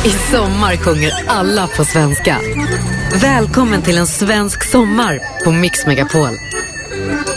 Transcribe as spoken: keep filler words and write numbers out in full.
I sommar sjunger alla på svenska. Välkommen till en svensk sommar på Mix Megapol.